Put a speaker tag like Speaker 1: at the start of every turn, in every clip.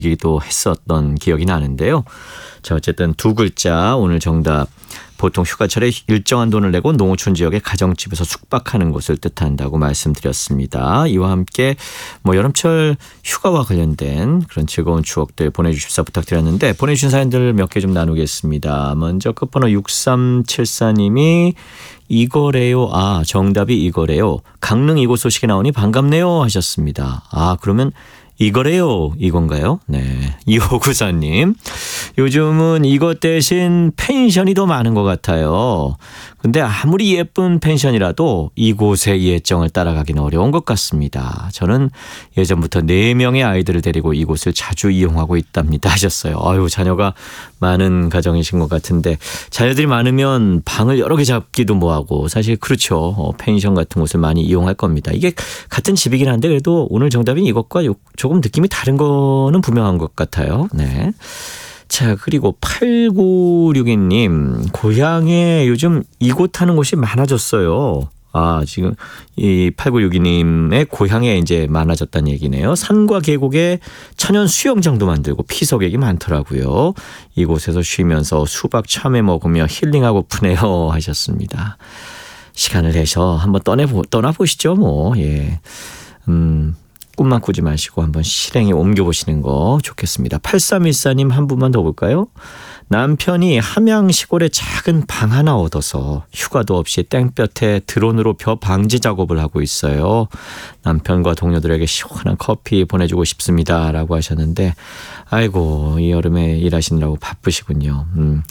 Speaker 1: 기도 했었던 기억이 나는데요. 자, 어쨌든 두 글자 오늘 정답. 보통 휴가철에 일정한 돈을 내고 농어촌 지역의 가정집에서 숙박하는 것을 뜻한다고 말씀드렸습니다. 이와 함께 여름철 휴가와 관련된 그런 즐거운 추억들 보내주십사 부탁드렸는데 보내주신 사연들 몇 개 좀 나누겠습니다. 먼저 끝번호 6374님이 이거래요. 정답이 이거래요. 강릉 이곳 소식이 나오니 반갑네요 하셨습니다. 그러면 이거래요. 이건가요? 네. 2594님. 요즘은 이것 대신 펜션이 더 많은 것 같아요. 근데 아무리 예쁜 펜션이라도 이곳의 예정을 따라가기는 어려운 것 같습니다. 저는 예전부터 4명의 아이들을 데리고 이곳을 자주 이용하고 있답니다 하셨어요. 자녀가 많은 가정이신 것 같은데 자녀들이 많으면 방을 여러 개 잡기도 뭐하고 사실 그렇죠. 펜션 같은 곳을 많이 이용할 겁니다. 이게 같은 집이긴 한데 그래도 오늘 정답인 이것과 조금 느낌이 다른 거는 분명한 것 같아요. 네. 자, 그리고 8962님, 고향에 요즘 이곳 하는 곳이 많아졌어요. 지금 이 8962님의 고향에 이제 많아졌다는 얘기네요. 산과 계곡에 천연 수영장도 만들고 피서객이 많더라고요. 이곳에서 쉬면서 수박 참외 먹으며 힐링하고프네요 하셨습니다. 시간을 내서 한번 떠나보시죠 예. 꿈만 꾸지 마시고 한번 실행에 옮겨보시는 거 좋겠습니다. 8314님 한 분만 더 볼까요? 남편이 함양 시골에 작은 방 하나 얻어서 휴가도 없이 땡볕에 드론으로 벼 방지 작업을 하고 있어요. 남편과 동료들에게 시원한 커피 보내주고 싶습니다 라고 하셨는데 아이고 이 여름에 일하시느라고 바쁘시군요.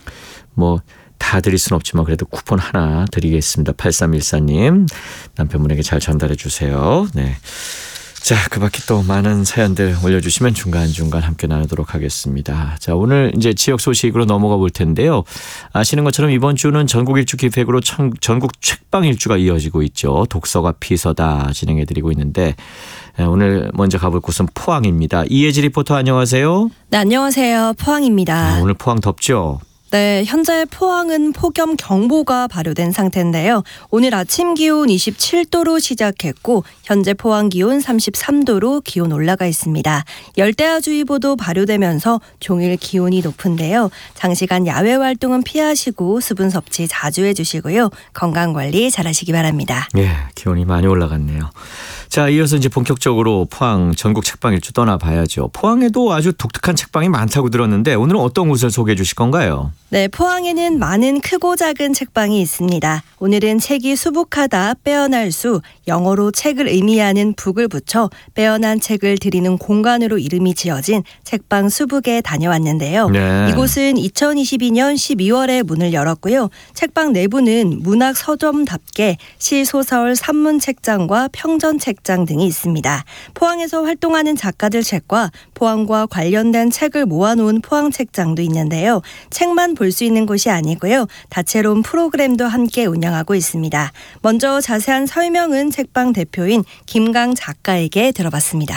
Speaker 1: 다 드릴 순 없지만 그래도 쿠폰 하나 드리겠습니다. 8314님 남편분에게 잘 전달해 주세요. 네. 자, 그 밖에 또 많은 사연들 올려주시면 중간중간 함께 나누도록 하겠습니다. 자, 오늘 이제 지역 소식으로 넘어가 볼 텐데요. 아시는 것처럼 이번 주는 전국 일주 기획으로 전국 책방 일주가 이어지고 있죠. 독서가 피서다 진행해드리고 있는데 오늘 먼저 가볼 곳은 포항입니다. 이혜지 리포터 안녕하세요.
Speaker 2: 네, 안녕하세요. 포항입니다.
Speaker 1: 오늘 포항 덥죠?
Speaker 2: 네, 현재 포항은 폭염 경보가 발효된 상태인데요. 오늘 아침 기온 27도로 시작했고 현재 포항 기온 33도로 기온 올라가 있습니다. 열대야주의보도 발효되면서 종일 기온이 높은데요. 장시간 야외 활동은 피하시고 수분 섭취 자주 해주시고요. 건강관리 잘하시기 바랍니다.
Speaker 1: 네, 기온이 많이 올라갔네요. 자, 이어서 이제 본격적으로 포항 전국 책방 일주 떠나봐야죠. 포항에도 아주 독특한 책방이 많다고 들었는데 오늘은 어떤 곳을 소개해 주실 건가요?
Speaker 2: 네, 포항에는 많은 크고 작은 책방이 있습니다. 오늘은 책이 수북하다, 빼어날 수, 영어로 책을 의미하는 북을 붙여 빼어난 책을 드리는 공간으로 이름이 지어진 책방 수북에 다녀왔는데요.
Speaker 1: 네.
Speaker 2: 이곳은 2022년 12월에 문을 열었고요. 책방 내부는 문학 서점답게 시, 소설, 산문 책장과 평전 책장 등이 있습니다. 포항에서 활동하는 작가들 책과 포항과 관련된 책을 모아놓은 포항 책장도 있는데요. 책만 볼 수 있는 곳이 아니고요. 다채로운 프로그램도 함께 운영하고 있습니다. 먼저 자세한 설명은 책방 대표인 김강 작가에게 들어봤습니다.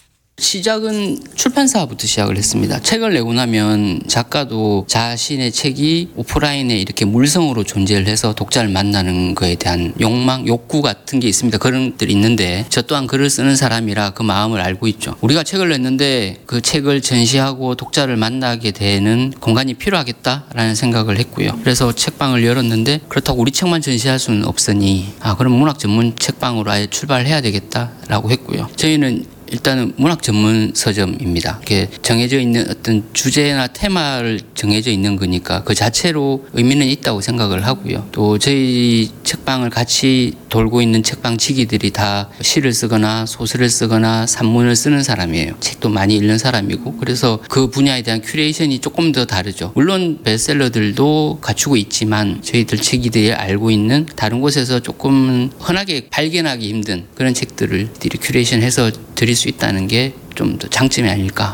Speaker 3: 시작은 출판사부터 시작을 했습니다. 책을 내고 나면 작가도 자신의 책이 오프라인에 이렇게 물성으로 존재를 해서 독자를 만나는 거에 대한 욕망, 욕구 같은 게 있습니다. 그런 것들이 있는데 저 또한 글을 쓰는 사람이라 그 마음을 알고 있죠. 우리가 책을 냈는데 그 책을 전시하고 독자를 만나게 되는 공간이 필요하겠다라는 생각을 했고요. 그래서 책방을 열었는데 그렇다고 우리 책만 전시할 수는 없으니 그럼 문학 전문 책방으로 아예 출발해야 되겠다라고 했고요. 저희는 일단은 문학 전문 서점입니다. 이렇게 정해져 있는 어떤 주제나 테마를 정해져 있는 거니까 그 자체로 의미는 있다고 생각을 하고요. 또 저희 책방을 같이 돌고 있는 책방 지기들이 다 시를 쓰거나 소설을 쓰거나 산문을 쓰는 사람이에요. 책도 많이 읽는 사람이고 그래서 그 분야에 대한 큐레이션이 조금 더 다르죠. 물론 베스트셀러들도 갖추고 있지만 저희들 책이들이 알고 있는 다른 곳에서 조금 흔하게 발견하기 힘든 그런 책들을 큐레이션해서 드릴 수 있다는 게 좀 더 장점이 아닐까.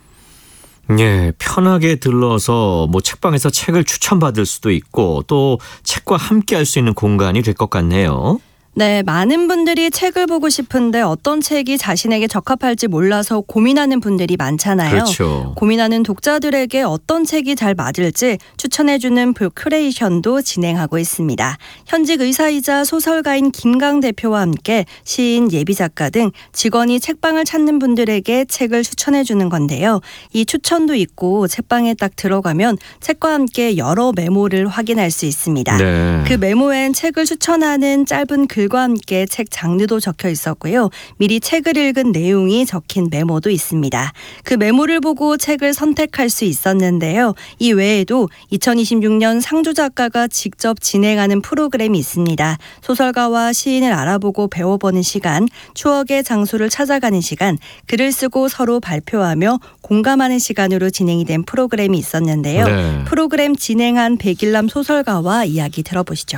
Speaker 1: 예, 편하게 들러서 책방에서 책을 추천받을 수도 있고 또 책과 함께 할 수 있는 공간이 될 것 같네요.
Speaker 2: 네, 많은 분들이 책을 보고 싶은데 어떤 책이 자신에게 적합할지 몰라서 고민하는 분들이 많잖아요.
Speaker 1: 그렇죠.
Speaker 2: 고민하는 독자들에게 어떤 책이 잘 맞을지 추천해주는 큐레이션도 진행하고 있습니다. 현직 의사이자 소설가인 김강 대표와 함께 시인, 예비작가 등 직원이 책방을 찾는 분들에게 책을 추천해주는 건데요. 이 추천도 있고 책방에 딱 들어가면 책과 함께 여러 메모를 확인할 수 있습니다.
Speaker 1: 네.
Speaker 2: 그 메모엔 책을 추천하는 짧은 글과 함께 책 장르도 적혀 있었고요. 미리 책을 읽은 내용이 적힌 메모도 있습니다. 그 메모를 보고 책을 선택할 수 있었는데요. 이 외에도 2026년 상주 작가가 직접 진행하는 프로그램이 있습니다. 소설가와 시인을 알아보고 배워보는 시간, 추억의 장소를 찾아가는 시간, 글을 쓰고 서로 발표하며 공감하는 시간으로 진행이 된 프로그램이 있었는데요.
Speaker 1: 네.
Speaker 2: 프로그램 진행한 백일남 소설가와 이야기 들어보시죠.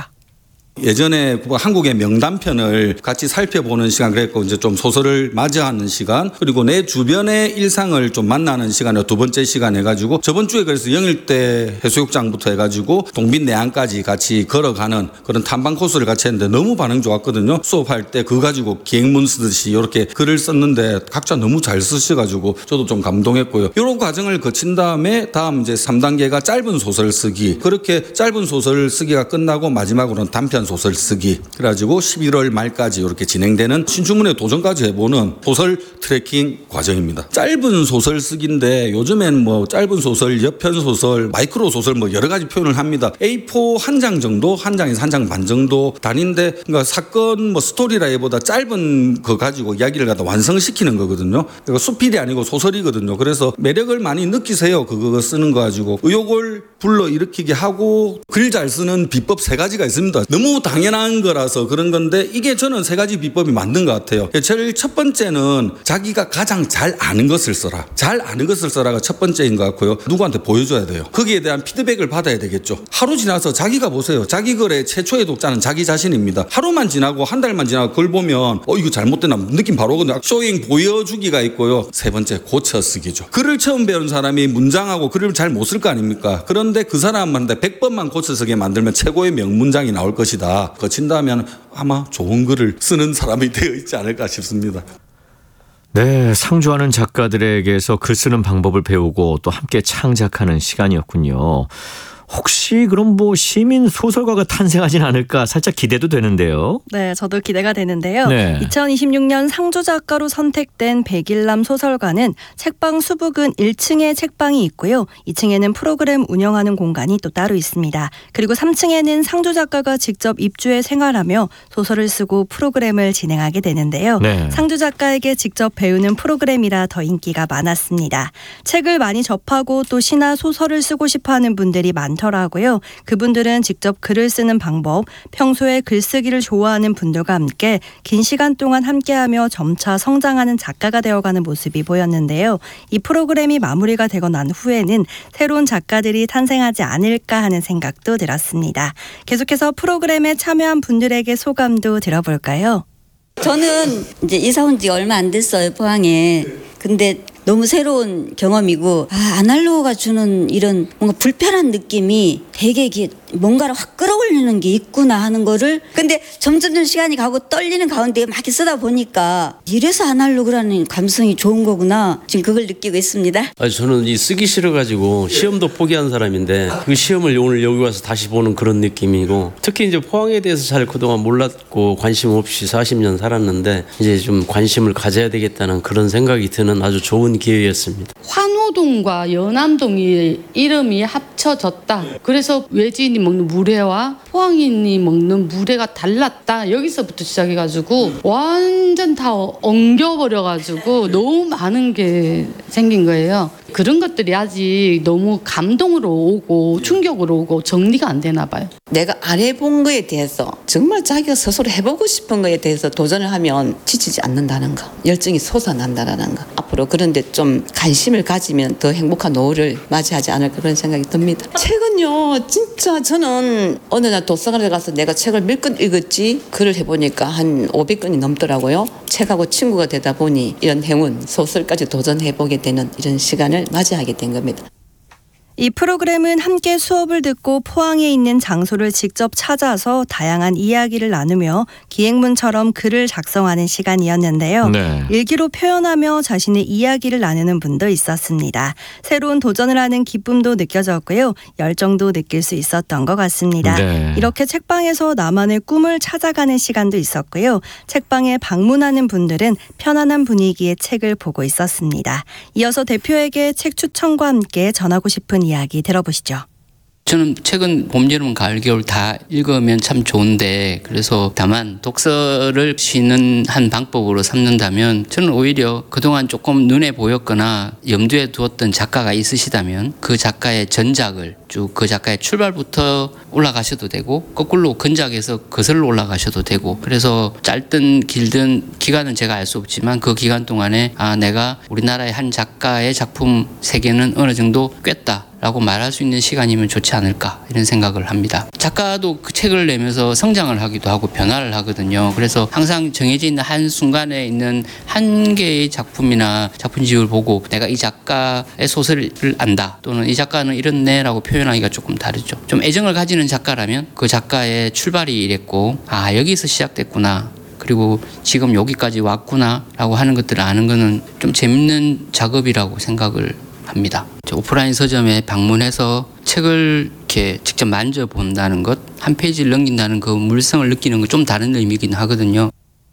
Speaker 4: 예전에 한국의 명단편을 같이 살펴보는 시간 그랬고 이제 좀 소설을 맞이하는 시간 그리고 내 주변의 일상을 좀 만나는 시간을 두 번째 시간 해가지고 저번 주에 그래서 영일대 해수욕장부터 해가지고 동빈내항까지 같이 걸어가는 그런 탐방 코스를 같이 했는데 너무 반응 좋았거든요. 수업할 때 그거 가지고 기행문 쓰듯이 이렇게 글을 썼는데 각자 너무 잘 쓰셔가지고 저도 좀 감동했고요. 이런 과정을 거친 다음에 다음 이제 3단계가 짧은 소설 쓰기 그렇게 짧은 소설 쓰기가 끝나고 마지막으로는 단편 소설 쓰기 그래가지고 11월 말까지 이렇게 진행되는 신춘문예 도전까지 해보는 소설 트래킹 과정입니다. 짧은 소설 쓰기인데 요즘엔 뭐 짧은 소설, 여편 소설, 마이크로 소설 뭐 여러 가지 표현을 합니다. A4 한 장 정도, 한 장에서 한 장 반 정도 단인데 그러니까 사건 뭐 스토리라기보다 짧은 거 가지고 이야기를 갖다 완성시키는 거거든요. 그러니까 수필이 아니고 소설이거든요. 그래서 매력을 많이 느끼세요. 그거 쓰는 거 가지고 의욕을 불러일으키게 하고 글 잘 쓰는 비법 3가지가 있습니다. 너무 당연한 거라서 그런 건데 이게 저는 3가지 비법이 맞는 것 같아요. 제일 첫 번째는 자기가 가장 잘 아는 것을 써라. 잘 아는 것을 써라가 첫 번째인 것 같고요. 누구한테 보여줘야 돼요. 거기에 대한 피드백을 받아야 되겠죠. 하루 지나서 자기가 보세요. 자기 글의 최초의 독자는 자기 자신입니다. 하루만 지나고 한 달만 지나고 그걸 보면 이거 잘못됐나 느낌 바로 오거든요. 쇼잉 보여주기가 있고요. 3번째 고쳐 쓰기죠. 글을 처음 배운 사람이 문장하고 글을 잘 못 쓸 거 아닙니까? 그런데 그 사람한테 100번만 고쳐 쓰게 만들면 최고의 명문장이 나올 것이다. 거친다면 아마 좋은 글을 쓰는 사람이 되어 있지 않을까 싶습니다.
Speaker 1: 네, 상주하는 작가들에게서 글 쓰는 방법을 배우고 또 함께 창작하는 시간이었군요. 혹시 그럼 뭐 시민 소설가가 탄생하진 않을까 살짝 기대도 되는데요.
Speaker 2: 네, 저도 기대가 되는데요.
Speaker 1: 네.
Speaker 2: 2026년 상주 작가로 선택된 백일남 소설가는 책방 수북은 1층에 책방이 있고요. 2층에는 프로그램 운영하는 공간이 또 따로 있습니다. 그리고 3층에는 상주 작가가 직접 입주해 생활하며 소설을 쓰고 프로그램을 진행하게 되는데요.
Speaker 1: 네.
Speaker 2: 상주 작가에게 직접 배우는 프로그램이라 더 인기가 많았습니다. 책을 많이 접하고 또 시나 소설을 쓰고 싶어하는 분들이 많더라고요. 그분들은 직접 글을 쓰는 방법, 평소에 글쓰기를 좋아하는 분들과 함께 긴 시간 동안 함께하며 점차 성장하는 작가가 되어가는 모습이 보였는데요. 이 프로그램이 마무리가 되고 난 후에는 새로운 작가들이 탄생하지 않을까 하는 생각도 들었습니다. 계속해서 프로그램에 참여한 분들에게 소감도 들어볼까요?
Speaker 5: 저는 이제 이사 온 지 얼마 안 됐어요, 포항에. 근데 너무 새로운 경험이고 아날로그가 주는 이런 뭔가 불편한 느낌이 되게 이게 뭔가를 확 끌어올리는 게 있구나 하는 거를 근데 점점 시간이 가고 떨리는 가운데 막 이렇게 쓰다 보니까 이래서 아날로그라는 감성이 좋은 거구나 지금 그걸 느끼고 있습니다.
Speaker 6: 저는 이 쓰기 싫어가지고 시험도 포기한 사람인데 그 시험을 오늘 여기 와서 다시 보는 그런 느낌이고 특히 이제 포항에 대해서 잘 그동안 몰랐고 관심 없이 40년 살았는데 이제 좀 관심을 가져야 되겠다는 그런 생각이 드는 아주 좋은 기회였습니다.
Speaker 7: 환호동과 연암동이 이름이 합쳐졌다. 그래서 외지인이 먹는 물회와 포항인이 먹는 물회가 달랐다. 여기서부터 시작해가지고 완전 다 엉겨버려가지고 너무 많은 게 생긴 거예요. 그런 것들이 아직 너무 감동으로 오고 충격으로 오고 정리가 안 되나 봐요.
Speaker 8: 내가 안 해본 거에 대해서 정말 자기가 스스로 해보고 싶은 거에 대해서 도전을 하면 지치지 않는다는 거, 열정이 솟아난다는 거. 앞으로 그런데 좀 관심을 가지면 더 행복한 노후를 맞이하지 않을까 그런 생각이 듭니다. 책은요 진짜 저는 어느 날 도서관에 가서 내가 책을 몇 권 읽었지 글을 해보니까 한 500권이 넘더라고요. 책하고 친구가 되다 보니 이런 행운 소설까지 도전해보게 되는 이런 시간을 맞이하게 된 겁니다.
Speaker 2: 이 프로그램은 함께 수업을 듣고 포항에 있는 장소를 직접 찾아서 다양한 이야기를 나누며 기행문처럼 글을 작성하는 시간이었는데요.
Speaker 1: 네.
Speaker 2: 일기로 표현하며 자신의 이야기를 나누는 분도 있었습니다. 새로운 도전을 하는 기쁨도 느껴졌고요. 열정도 느낄 수 있었던 것 같습니다.
Speaker 1: 네.
Speaker 2: 이렇게 책방에서 나만의 꿈을 찾아가는 시간도 있었고요. 책방에 방문하는 분들은 편안한 분위기의 책을 보고 있었습니다. 이어서 대표에게 책 추천과 함께 전하고 싶은 이야기 들어보시죠.
Speaker 3: 저는 책은 봄, 여름, 가을, 겨울 다 읽으면 참 좋은데 그래서 다만 독서를 쉬는 한 방법으로 삼는다면 저는 오히려 그동안 조금 눈에 보였거나 염두에 두었던 작가가 있으시다면 그 작가의 전작을 쭉 그 작가의 출발부터 올라가셔도 되고 거꾸로 근작에서 거슬러 올라가셔도 되고 그래서 짧든 길든 기간은 제가 알 수 없지만 그 기간 동안에 내가 우리나라의 한 작가의 작품 세계는 어느 정도 꿰다 라고 말할 수 있는 시간이면 좋지 않을까 이런 생각을 합니다. 작가도 그 책을 내면서 성장을 하기도 하고 변화를 하거든요. 그래서 항상 정해져 있는 한 순간에 있는 한 개의 작품이나 작품집을 보고 내가 이 작가의 소설을 안다 또는 이 작가는 이렇네라고 표현하기가 조금 다르죠. 좀 애정을 가지는 작가라면 그 작가의 출발이 이랬고 여기서 시작됐구나. 그리고 지금 여기까지 왔구나 라고 하는 것들을 아는 거는 좀 재밌는 작업이라고 생각을 합니다. 오프라인 서점에 방문해서 책을 이렇게 직접 만져본다는 것, 한 페이지를 넘긴다는 그 물성을 느끼는 건 좀 다른 의미이긴 하거든요.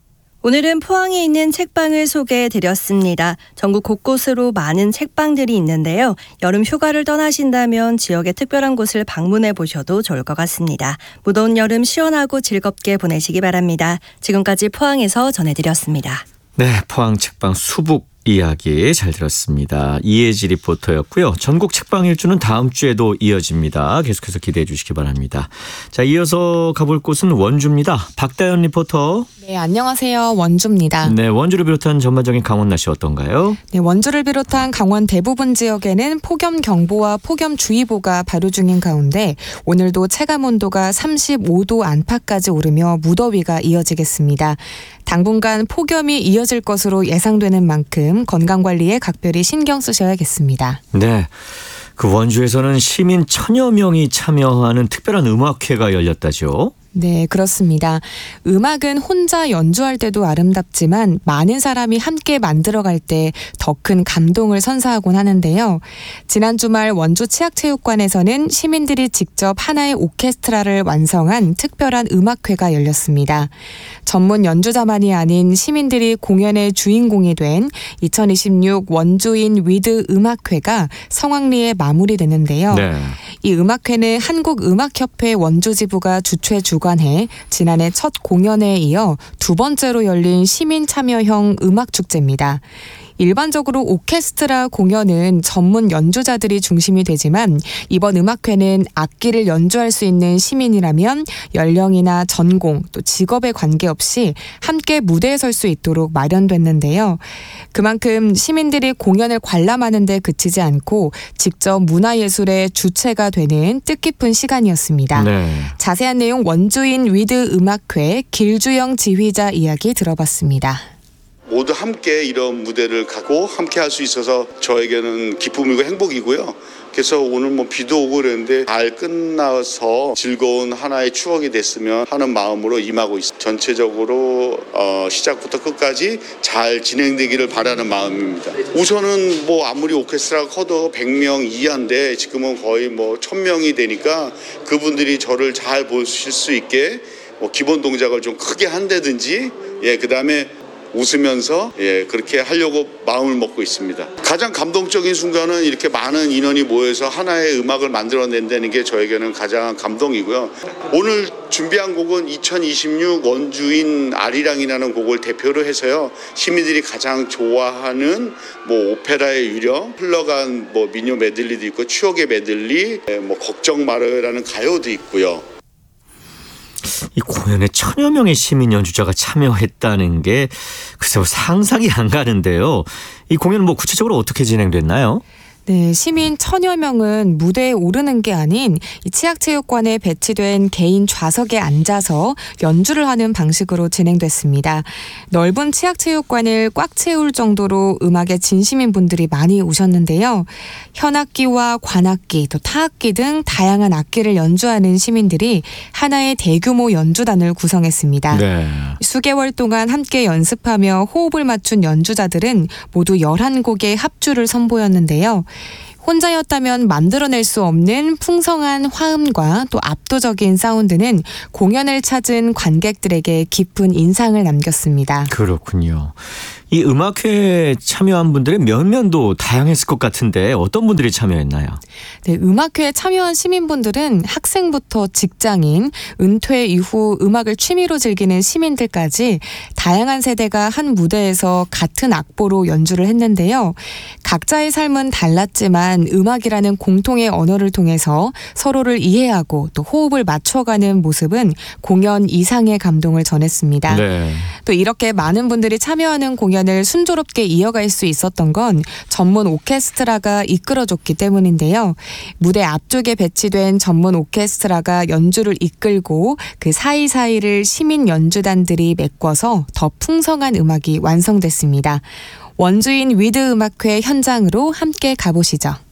Speaker 2: 오늘은 포항에 있는 책방을 소개해드렸습니다. 전국 곳곳으로 많은 책방들이 있는데요. 여름 휴가를 떠나신다면 지역의 특별한 곳을 방문해 보셔도 좋을 것 같습니다. 무더운 여름 시원하고 즐겁게 보내시기 바랍니다. 지금까지 포항에서 전해드렸습니다.
Speaker 1: 네, 포항 책방 수북 이야기 잘 들었습니다. 이혜지 리포터였고요. 전국 책방 일주는 다음 주에도 이어집니다. 계속해서 기대해 주시기 바랍니다. 자, 이어서 가볼 곳은 원주입니다. 박다연 리포터.
Speaker 9: 네, 안녕하세요. 원주입니다.
Speaker 1: 네, 원주를 비롯한 전반적인 강원 날씨 어떤가요?
Speaker 9: 네, 원주를 비롯한 강원 대부분 지역에는 폭염경보와 폭염주의보가 발효 중인 가운데 오늘도 체감온도가 35도 안팎까지 오르며 무더위가 이어지겠습니다. 당분간 폭염이 이어질 것으로 예상되는 만큼 건강관리에 각별히 신경 쓰셔야겠습니다.
Speaker 1: 네, 그 원주에서는 시민 1000여 명이 참여하는 특별한 음악회가 열렸다죠.
Speaker 9: 네, 그렇습니다. 음악은 혼자 연주할 때도 아름답지만 많은 사람이 함께 만들어갈 때 더 큰 감동을 선사하곤 하는데요. 지난 주말 원주 치학체육관에서는 시민들이 직접 하나의 오케스트라를 완성한 특별한 음악회가 열렸습니다. 전문 연주자만이 아닌 시민들이 공연의 주인공이 된 2026 원주인 위드 음악회가 성황리에 마무리되는데요.
Speaker 1: 네.
Speaker 9: 이 음악회는 한국음악협회 원주지부가 주최 주관해 지난해 첫 공연에 이어 두 번째로 열린 시민 참여형 음악축제입니다. 일반적으로 오케스트라 공연은 전문 연주자들이 중심이 되지만 이번 음악회는 악기를 연주할 수 있는 시민이라면 연령이나 전공 또 직업에 관계없이 함께 무대에 설 수 있도록 마련됐는데요. 그만큼 시민들이 공연을 관람하는 데 그치지 않고 직접 문화예술의 주체가 되는 뜻깊은 시간이었습니다.
Speaker 1: 네.
Speaker 9: 자세한 내용 원주인 위드 음악회 길주영 지휘자 이야기 들어봤습니다.
Speaker 10: 모두 함께 이런 무대를 갖고 함께 할 수 있어서 저에게는 기쁨이고 행복이고요. 그래서 오늘 비도 오고 그랬는데 잘 끝나서 즐거운 하나의 추억이 됐으면 하는 마음으로 임하고 있습니다. 전체적으로 시작부터 끝까지 잘 진행되기를 바라는 마음입니다. 우선은 아무리 오케스트라가 커도 100명 이하인데 지금은 거의 1000명이 되니까 그분들이 저를 잘 보실 수 있게 기본 동작을 좀 크게 한다든지 그다음에 웃으면서 그렇게 하려고 마음을 먹고 있습니다. 가장 감동적인 순간은 이렇게 많은 인원이 모여서 하나의 음악을 만들어낸다는 게 저에게는 가장 감동이고요. 오늘 준비한 곡은 2026 원주인 아리랑이라는 곡을 대표로 해서요. 시민들이 가장 좋아하는 오페라의 유령, 흘러간 민요 메들리도 있고 추억의 메들리, 걱정 말아요라는 가요도 있고요.
Speaker 1: 이 공연에 1000여 명의 시민 연주자가 참여했다는 게 글쎄요 상상이 안 가는데요. 이 공연은 구체적으로 어떻게 진행됐나요?
Speaker 9: 네, 시민 1000여 명은 무대에 오르는 게 아닌 이 치악체육관에 배치된 개인 좌석에 앉아서 연주를 하는 방식으로 진행됐습니다. 넓은 치악체육관을 꽉 채울 정도로 음악에 진심인 분들이 많이 오셨는데요. 현악기와 관악기, 또 타악기 등 다양한 악기를 연주하는 시민들이 하나의 대규모 연주단을 구성했습니다.
Speaker 1: 네.
Speaker 9: 수개월 동안 함께 연습하며 호흡을 맞춘 연주자들은 모두 11곡의 합주를 선보였는데요. 혼자였다면 만들어낼 수 없는 풍성한 화음과 또 압도적인 사운드는 공연을 찾은 관객들에게 깊은 인상을 남겼습니다.
Speaker 1: 그렇군요. 이 음악회에 참여한 분들의 면면도 다양했을 것 같은데 어떤 분들이 참여했나요?
Speaker 9: 네, 음악회에 참여한 시민분들은 학생부터 직장인, 은퇴 이후 음악을 취미로 즐기는 시민들까지 다양한 세대가 한 무대에서 같은 악보로 연주를 했는데요. 각자의 삶은 달랐지만 음악이라는 공통의 언어를 통해서 서로를 이해하고 또 호흡을 맞춰가는 모습은 공연 이상의 감동을 전했습니다.
Speaker 1: 네.
Speaker 9: 또 이렇게 많은 분들이 참여하는 공연을 순조롭게 이어갈 수 있었던 건 전문 오케스트라가 이끌어줬기 때문인데요. 무대 앞쪽에 배치된 전문 오케스트라가 연주를 이끌고 그 사이사이를 시민 연주단들이 메꿔서 더 풍성한 음악이 완성됐습니다. 원주인 위드 음악회 현장으로 함께 가보시죠.